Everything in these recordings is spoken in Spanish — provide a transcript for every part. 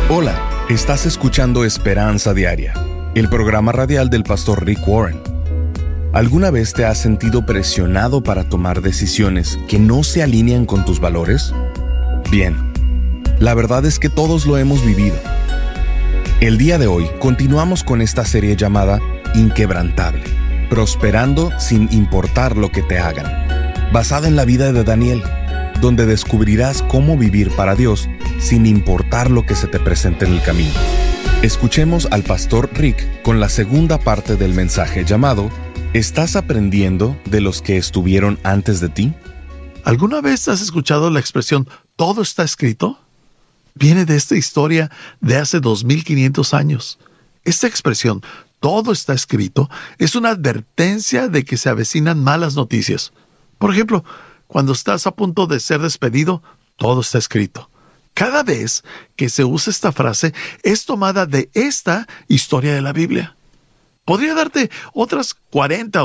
Hola, estás escuchando Esperanza Diaria, el programa radial del pastor Rick Warren. ¿Alguna vez te has sentido presionado para tomar decisiones que no se alinean con tus valores? Bien, la verdad es que todos lo hemos vivido. El día de hoy continuamos con esta serie llamada Inquebrantable, prosperando sin importar lo que te hagan, basada en la vida de Daniel, donde descubrirás cómo vivir para Dios sin importar lo que se te presente en el camino. Escuchemos al pastor Rick con la segunda parte del mensaje llamado ¿Estás aprendiendo de los que estuvieron antes de ti? ¿Alguna vez has escuchado la expresión «todo está escrito»? Viene de esta historia de hace 2500 años. Esta expresión «todo está escrito» es una advertencia de que se avecinan malas noticias. Por ejemplo, cuando estás a punto de ser despedido, todo está escrito. Cada vez que se usa esta frase es tomada de esta historia de la Biblia. Podría darte otras 40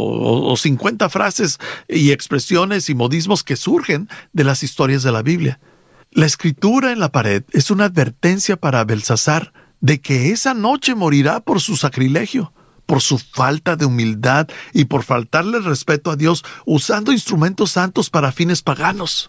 o 50 frases y expresiones y modismos que surgen de las historias de la Biblia. La escritura en la pared es una advertencia para Belsasar de que esa noche morirá por su sacrilegio, por su falta de humildad y por faltarle el respeto a Dios usando instrumentos santos para fines paganos.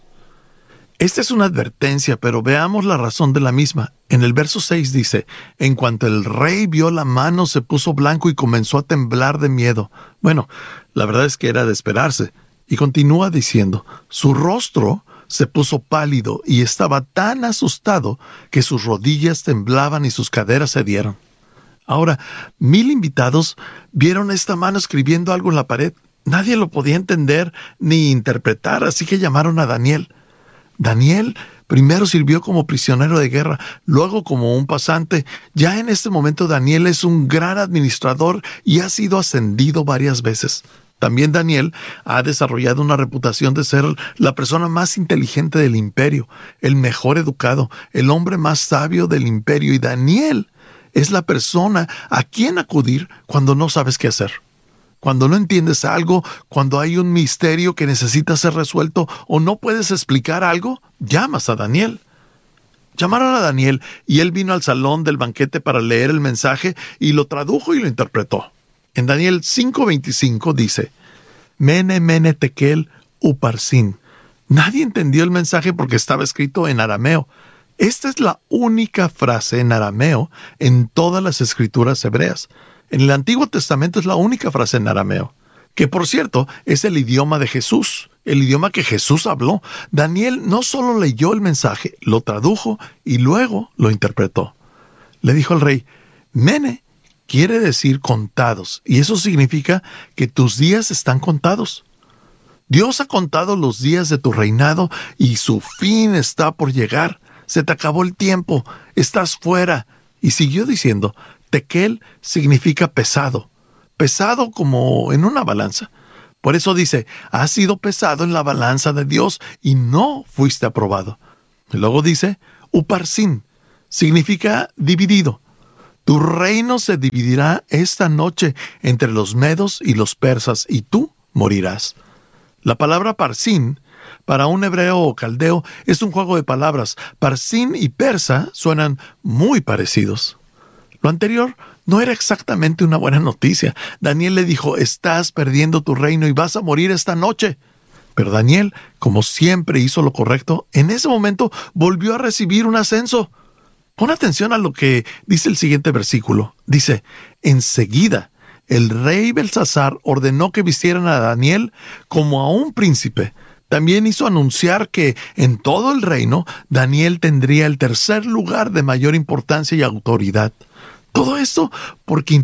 Esta es una advertencia, pero veamos la razón de la misma. En el verso 6 dice, en cuanto el rey vio la mano, se puso blanco y comenzó a temblar de miedo. Bueno, la verdad es que era de esperarse. Y continúa diciendo, su rostro se puso pálido y estaba tan asustado que sus rodillas temblaban y sus caderas cedieron. Ahora, 1000 invitados vieron esta mano escribiendo algo en la pared. Nadie lo podía entender ni interpretar, así que llamaron a Daniel. Daniel primero sirvió como prisionero de guerra, luego como un pasante. Ya en este momento Daniel es un gran administrador y ha sido ascendido varias veces. También Daniel ha desarrollado una reputación de ser la persona más inteligente del imperio, el mejor educado, el hombre más sabio del imperio. Y Daniel es la persona a quien acudir cuando no sabes qué hacer. Cuando no entiendes algo, cuando hay un misterio que necesita ser resuelto o no puedes explicar algo, llamas a Daniel. Llamaron a Daniel y él vino al salón del banquete para leer el mensaje y lo tradujo y lo interpretó. En Daniel 5:25 dice, Mene, mene, tekel, uparsin. Nadie entendió el mensaje porque estaba escrito en arameo. Esta es la única frase en arameo en todas las escrituras hebreas. En el Antiguo Testamento es la única frase en arameo, que por cierto es el idioma de Jesús, el idioma que Jesús habló. Daniel no solo leyó el mensaje, lo tradujo y luego lo interpretó. Le dijo al rey, Mene quiere decir contados, y eso significa que tus días están contados. Dios ha contado los días de tu reinado y su fin está por llegar. Se te acabó el tiempo, estás fuera. Y siguió diciendo, Tekel significa pesado, pesado como en una balanza. Por eso dice, has sido pesado en la balanza de Dios y no fuiste aprobado. Y luego dice, Uparsin, significa dividido. Tu reino se dividirá esta noche entre los medos y los persas y tú morirás. La palabra Parsin, para un hebreo o caldeo, es un juego de palabras. Parsin y persa suenan muy parecidos. Lo anterior no era exactamente una buena noticia. Daniel le dijo, estás perdiendo tu reino y vas a morir esta noche. Pero Daniel, como siempre hizo lo correcto, en ese momento volvió a recibir un ascenso. Pon atención a lo que dice el siguiente versículo. Dice, enseguida el rey Belsasar ordenó que vistieran a Daniel como a un príncipe. También hizo anunciar que en todo el reino Daniel tendría el tercer lugar de mayor importancia y autoridad. Todo esto porque